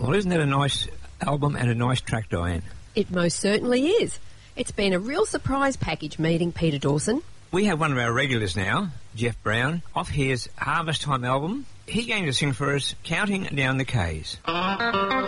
Well, isn't that a nice album and a nice track, Diane? It most certainly is. It's been a real surprise package meeting Peter Dawson. We have one of our regulars now, Jeff Brown, off his Harvest Time album. He's going to sing for us Counting Down the K's.